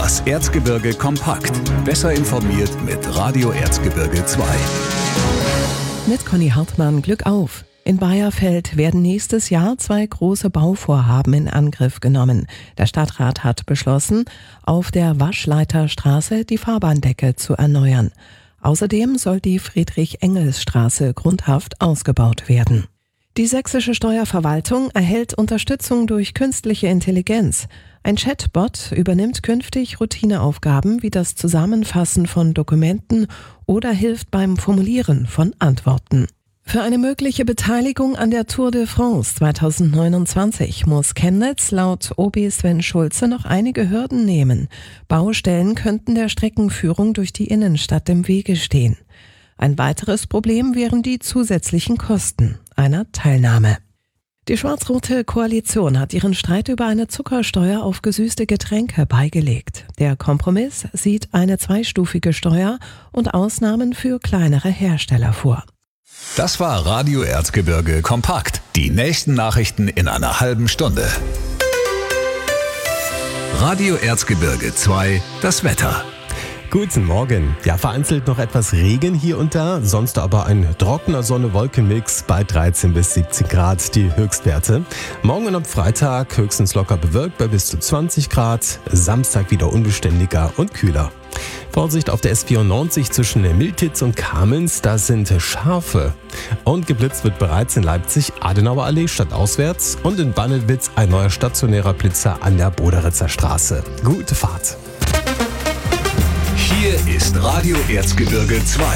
Das Erzgebirge kompakt. Besser informiert mit Radio Erzgebirge 2. Mit Conny Hartmann, Glück auf! In Bayerfeld werden nächstes Jahr 2 große Bauvorhaben in Angriff genommen. Der Stadtrat hat beschlossen, auf der Waschleiterstraße die Fahrbahndecke zu erneuern. Außerdem soll die Friedrich-Engels-Straße grundhaft ausgebaut werden. Die sächsische Steuerverwaltung erhält Unterstützung durch künstliche Intelligenz. Ein Chatbot übernimmt künftig Routineaufgaben wie das Zusammenfassen von Dokumenten oder hilft beim Formulieren von Antworten. Für eine mögliche Beteiligung an der Tour de France 2029 muss Chemnitz laut OB Sven Schulze noch einige Hürden nehmen. Baustellen könnten der Streckenführung durch die Innenstadt im Wege stehen. Ein weiteres Problem wären die zusätzlichen Kosten einer Teilnahme. Die schwarz-rote Koalition hat ihren Streit über eine Zuckersteuer auf gesüßte Getränke beigelegt. Der Kompromiss sieht eine 2-stufige Steuer und Ausnahmen für kleinere Hersteller vor. Das war Radio Erzgebirge kompakt. Die nächsten Nachrichten in einer halben Stunde. Radio Erzgebirge 2, das Wetter. Guten Morgen. Ja, vereinzelt noch etwas Regen hier und da, sonst aber ein trockener Sonne-Wolken-Mix bei 13 bis 17 Grad die Höchstwerte. Morgen und am Freitag höchstens locker bewölkt bei bis zu 20 Grad, Samstag wieder unbeständiger und kühler. Vorsicht auf der S94 zwischen Miltitz und Kamenz, da sind Schafe. Und geblitzt wird bereits in Leipzig Adenauer Allee stadtauswärts und in Bannewitz ein neuer stationärer Blitzer an der Boderitzer Straße. Gute Fahrt. Hier ist Radio Erzgebirge 2.